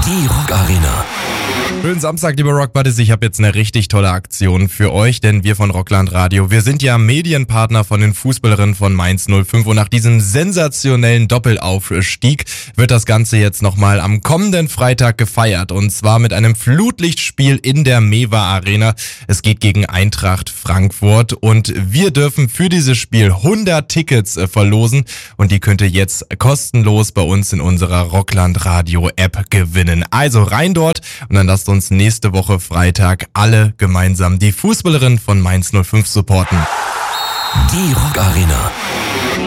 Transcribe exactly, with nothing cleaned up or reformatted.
Die Rock Arena. Schönen Samstag, liebe Rock Buddies. Ich habe jetzt eine richtig tolle Aktion für euch, denn wir von Rockland Radio, wir sind ja Medienpartner von den Fußballerinnen von Mainz null fünf und nach diesem sensationellen Doppelaufstieg wird das Ganze jetzt nochmal am kommenden Freitag gefeiert und zwar mit einem Flutlichtspiel in der Mewa Arena. Es geht gegen Eintracht Frankfurt und wir dürfen für dieses Spiel hundert Tickets äh, verlosen und die könnt ihr jetzt kostenlos bei uns in unserer Rockland Radio App gewinnen. Also rein dort und dann lasst uns nächste Woche Freitag alle gemeinsam die Fußballerinnen von Mainz null fünf supporten. Die Rock Arena.